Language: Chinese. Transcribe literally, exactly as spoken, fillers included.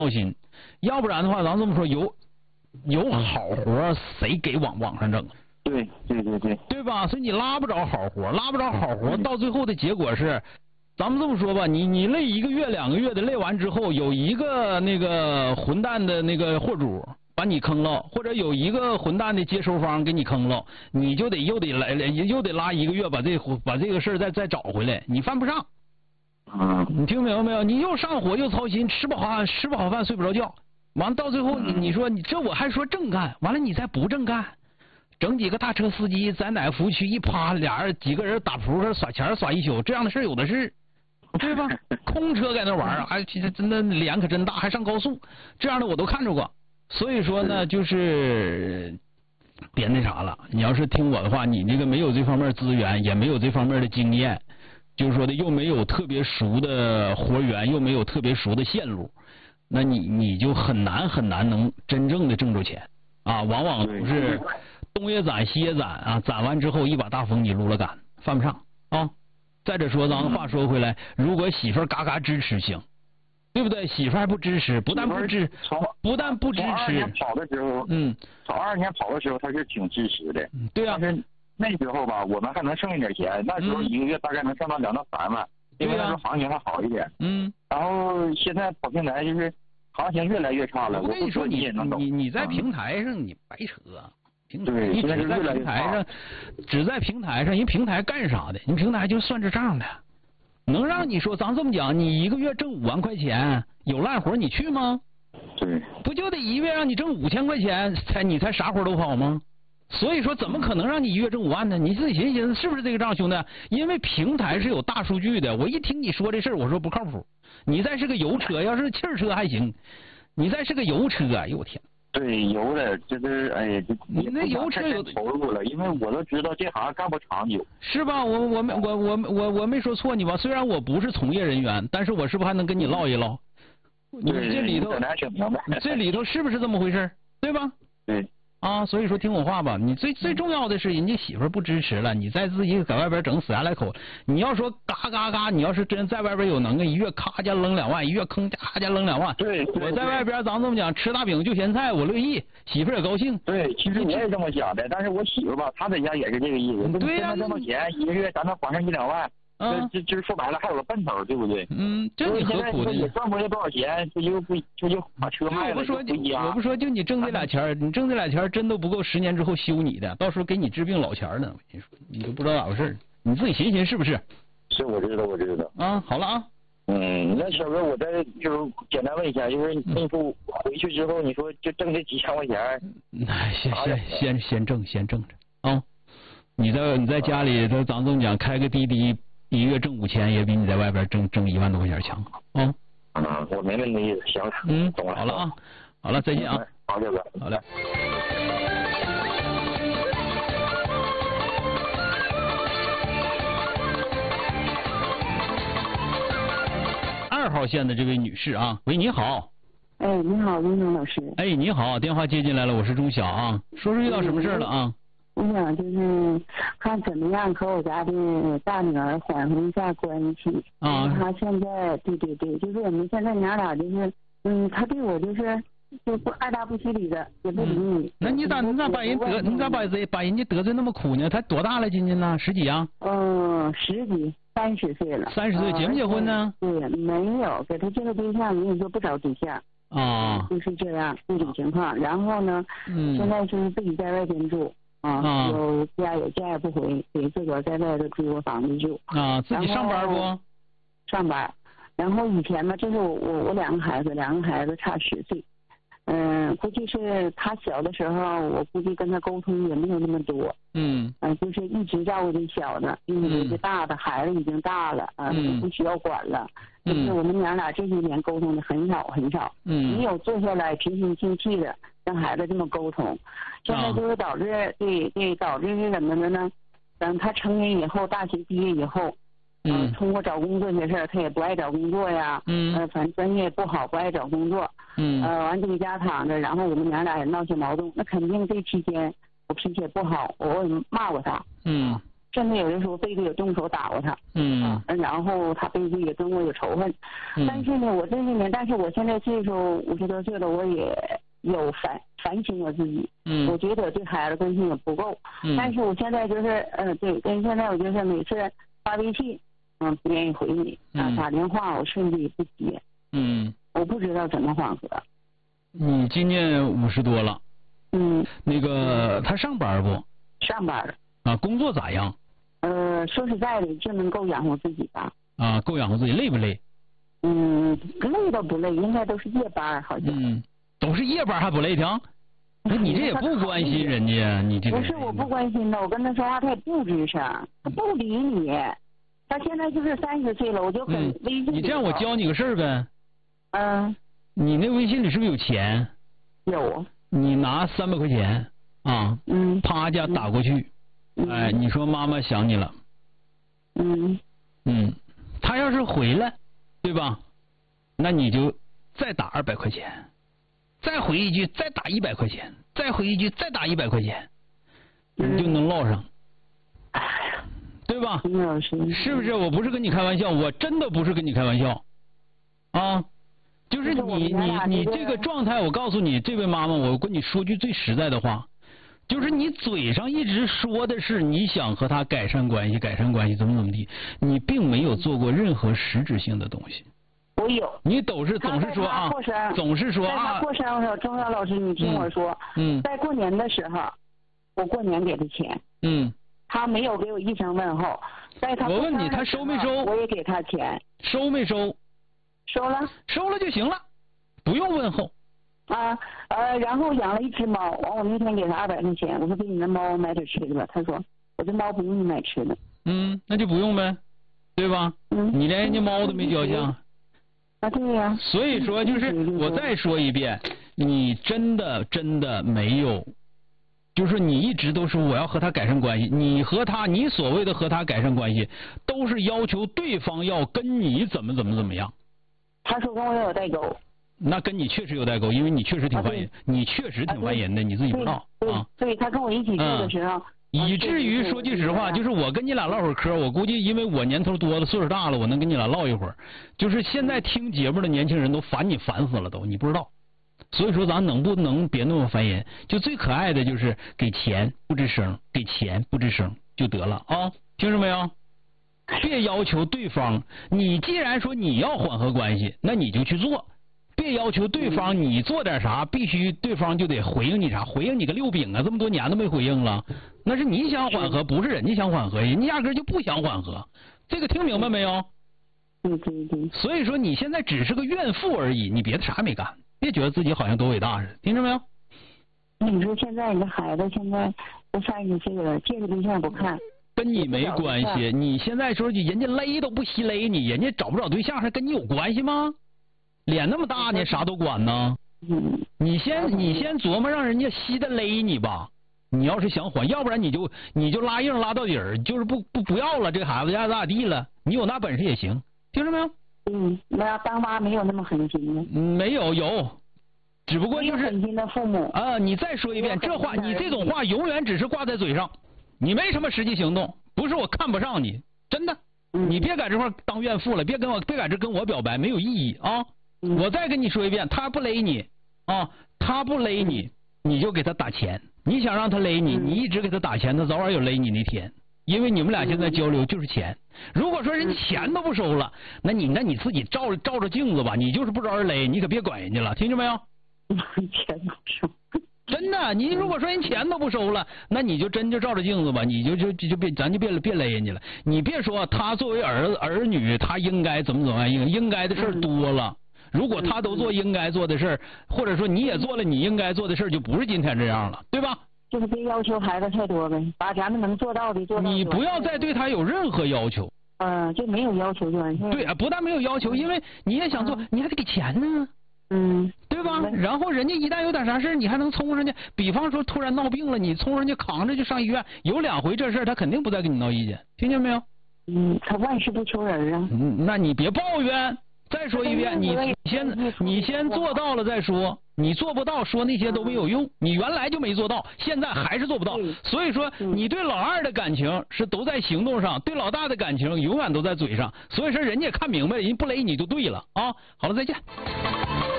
操心，要不然的话，咱这么说，有有好活谁给往网上整？ 对对对对， 对吧？所以你拉不着好活，拉不着好活，到最后的结果是，咱们这么说吧，你你累一个月两个月的，累完之后，有一个那个混蛋的那个货主把你坑了，或者有一个混蛋的接收方给你坑了，你就得又得来又得拉一个月把这把这个事儿再再找回来，你犯不上。 嗯， 你听明白没有？你又上火又操心，吃不好饭吃不好饭睡不着觉，完了到最后你你说你这我还说正干，完了你再不正干。整几个大车司机在哪个服务区一趴，俩人几个人打扑克耍钱耍一宿，这样的事有的是，对吧？空车在那玩，还真的脸可真大，还上高速，这样的我都看着过。所以说呢，就是别那啥了。你要是听我的话，你这个没有这方面资源，也没有这方面的经验，就是说的又没有特别熟的活源，又没有特别熟的线路，那你你就很难很难能真正的挣着钱啊，往往都是。东也攒西也攒啊，攒完之后一把大风你撸了杆，犯不上啊。再者说，咱话说回来，如果媳妇儿嘎嘎支持行，对不对？媳妇儿还不支持，不但不支，不但不支持。 从二年跑的时候，嗯，从二年跑的时候，他是挺支持的。 对啊。 但是那时候吧，我们还能剩一点钱，那时候一个月大概能挣到两到三万，因为那时候行情还好一点。 嗯。 然后现在跑平台就是行情越来越差了。 我跟你说，你你你在平台上你白扯。平台，你只在平台上，只在平台上，人平台干啥的？你平台就算着账的，能让你说咱这么讲，你一个月挣五万块钱，有烂活你去吗？ 对， 不就得一月让你挣五千块钱，才你才啥活都跑吗？所以说，怎么可能让你一月挣五万呢？你自己寻思寻思，是不是这个账，兄弟？因为平台是有大数据的。我一听你说这事儿，我说不靠谱。你再是个油车，要是汽车还行，你再是个油车，哎呦我天！ 对，油的，就是哎， 你那油车有投入了，因为我都知道这行干不长久， 是吧？我我没我我我我没说错你吧？虽然我不是从业人员，但是我是不是还能跟你唠一唠？你这里头，这里头是不是这么回事？对吧？ 对。 啊，所以说听我话吧，你最最重要的是人家媳妇不支持了，你再自己在外边整死牙来口。你要说嘎嘎嘎，你要是真在外边有能耐，一月咔家扔两万，一月坑咔家扔两万。 对， 我在外边咱这么讲，吃大饼就咸菜，我乐意，媳妇也高兴。 对，其实我也这么想的，但是我媳妇吧，她在家也是这个意思。 对呀、 啊，挣到钱，一个月咱能还上一两万。嗯，这这说白了还有个奔头，对不对？ 嗯，这你何苦的？ 也赚不了多少钱，这就不这就把车卖了。 我不说你，我不说就你挣这俩钱，你挣这俩钱真都不够十年之后修你的，到时候给你治病老钱呢。我跟你说，你都不知道咋回事，你自己寻寻是不是？ 是，我知道，我知道。 啊，好了啊。 嗯，那小哥，我再就是简单问一下，就是你说回去之后，你说就挣这几千块钱， 那先先先先挣，先挣着啊！你在你在家里，咱咱这么讲，开个滴滴。一个月挣五千，也比你在外边挣挣一万多块钱强啊！ 啊，我明白你的意思，行， 嗯， 懂了， 好了啊，好了，再见啊， 好，小哥， 好嘞。二号线的这位女士啊，喂，你好。 哎，你好，温总老师。 哎，你好，电话接进来了，我是钟晓啊，说说遇到什么事了啊？ 我想就是看怎么样和我家的大女儿缓和一下关系。 啊。 她现在，对对对，就是我们现在娘俩就是，嗯，她对我就是就不爱答不起理的，也不理你。 嗯、那你咋你咋把人得你咋把人把人家得罪那么苦呢？她多大了？今年呢？十几啊？ 嗯，十几，三十岁了。 三十岁，结没结婚呢？ 对，没有，给她介绍对象，人家说不找对象。 啊。 就是这样这种情况，然后呢， 嗯， 现在就是自己在外边住。啊，有家有家也不回，给自个儿在外头租个房子住。 啊，自己上班不？ 上班。然后以前呢，这是我我我两个孩子，两个孩子差十岁。嗯，估计是他小的时候，我估计跟他沟通也没有那么多。 嗯。 嗯、呃，就是一直照顾这小的，因为这大的孩子已经大了，啊、呃， 嗯、 不需要管了。 嗯。 就是我们娘俩这些年沟通的很少很少。 嗯。 没有坐下来平心静气的跟孩子这么沟通。现在就是导致，啊、对对，导致是怎么的呢？等他成年以后，大学毕业以后， 嗯、呃， 通过找工作这事儿，他也不爱找工作呀， 嗯， 呃，反正专业不好，不爱找工作， 嗯， 呃，完就给家躺着，然后我们娘俩也闹起矛盾，那肯定这期间我脾气也不好，我也骂过他， 嗯， 甚至有的时候背地里动手打过他。 嗯。 啊，然后他背地里跟我有仇恨。 嗯。 但是呢，我这些年，但是我现在岁数五十多岁了，我也有反反省我自己。 嗯。 我觉得对孩子关心也不够。 嗯。 但是我现在就是，呃，对，跟现在我就是每次发微信，嗯，不愿意回你，啊，打电话我甚至也不接。 嗯。 我不知道怎么缓和。 你今年五十多了。 嗯。 那个他上班不？ 上班了。 啊，工作咋样？ 呃，说实在的，就能够养活自己吧。 啊，够养活自己，累不累？ 嗯，累倒不累，应该都是夜班，好像。 嗯，都是夜班还不累挺？那你这也不关心人家，你这个。 不是我不关心他，我跟他说话他也不吱声，他不理你。他现在就是三十岁了，我就很微信、 嗯。你这样我教你个事儿呗。 嗯。 你那微信里是不是有钱？ 有。 你拿三百块钱啊， 嗯， 啪家打过去。 嗯、 哎，你说妈妈想你了。 嗯。 嗯，他要是回来，对吧？那你就再打二百块钱，再回一句，再打一百块钱，再回一句，再打一百块钱， 嗯、 你就能落上， 哎呀， 对吧？ 是, 是不是？我不是跟你开玩笑，我真的不是跟你开玩笑，啊，就是你你你这个状态，我告诉你，这位妈妈，我跟你说句最实在的话。就是你嘴上一直说的是你想和他改善关系，改善关系怎么怎么地，你并没有做过任何实质性的东西。 我有。 你总是总是说啊，总是说啊。 在他过生日，钟晓老师，你听我说。 嗯。 在过年的时候，我过年给他钱。 嗯。 他没有给我一声问候。在他我问你，他收没收？ 我也给他钱。 收没收？ 收了。 收了就行了，不用问候。 啊呃，然后养了一只猫，完我那天给他二百块钱，我说给你的猫买点吃的吧，他说我这猫不用你买吃的。 嗯，那就不用呗，对吧？ 嗯。 你连人家猫都没交下。 啊，对呀、啊。 所以说，就是我再说一遍，你真的真的没有，就是你一直都说我要和他改善关系，你和他，你所谓的和他改善关系，都是要求对方要跟你怎么怎么怎么样。 他说跟我有代沟。 那跟你确实有代沟，因为你确实挺烦人， 啊、 你确实挺烦人的，你自己不知道啊。 对，他跟我一起住的时候， 嗯、以至于说句实话，就是我跟你俩唠会儿嗑，我估计因为我年头多了，岁数大了，我能跟你俩唠一会儿。就是现在听节目的年轻人都烦你烦死了都，你不知道。所以说咱能不能别那么烦人？就最可爱的就是给钱不吱声，给钱不吱声就得了啊，听着没有？别要求对方，你既然说你要缓和关系，那你就去做。别要求对方你做点啥，必须对方就得回应你啥，回应你个六饼啊！这么多年都没回应了，那是你想缓和，不是人家想缓和，人家压根就不想缓和。这个听明白没有？ 对对对。 所以说你现在只是个怨妇而已，你别的啥也没干，别觉得自己好像多伟大似的，听着没有？ 你说现在你的孩子现在都三十岁了，介绍对象不看。 跟你没关系，你现在说人家勒都不稀勒你，人家找不找对象还跟你有关系吗？脸那么大呢，啥都管呢。 嗯。 你先你先琢磨让人家稀的勒你吧。你要是想缓，要不然你就你就拉硬拉到底儿，就是不不不要了，这孩子爱咋咋地了。你有那本事也行，听着没有？ 嗯，那当妈没有那么狠心的。 嗯，没有有，只不过就是狠心的父母啊。你再说一遍，这话你这种话永远只是挂在嘴上，你没什么实际行动。不是我看不上你，真的。 嗯、 你别在这块当怨妇了，别跟我别在这跟我表白，没有意义啊。我再跟你说一遍，他不勒你啊，他不勒你，你就给他打钱。你想让他勒你，你一直给他打钱，他早晚有勒你那天。因为你们俩现在交流就是钱。如果说人钱都不收了，那你那你自己照照着镜子吧，你就是不招人勒，你可别管人家了，听见没有？ 钱不收。 真的，你如果说人钱都不收了，那你就真就照着镜子吧，你就就就别咱就别别勒人家了。你别说他作为儿儿女，他应该怎么怎么样，应该的事儿多了。如果他都做应该做的事儿，或者说你也做了你应该做的事儿，就不是今天这样了，对吧？ 就是别要求孩子太多呗，把咱们能做到的做到。 你不要再对他有任何要求。 嗯，就没有要求就完事儿。 对啊，不但没有要求，因为你也想做，嗯、你还得给钱呢。 嗯， 对吧？然后人家一旦有点啥事你还能冲上去。比方说突然闹病了，你冲上去扛着就上医院，有两回这事儿，他肯定不再跟你闹意见，听见没有？ 嗯，他万事不求人啊。 嗯，那你别抱怨， 再说一遍，你先你先做到了再说，你做不到说那些都没有用，你原来就没做到，现在还是做不到。所以说，你对老二的感情是都在行动上，对老大的感情永远都在嘴上。所以说，人家看明白了，人不勒你就对了啊。好了，再见。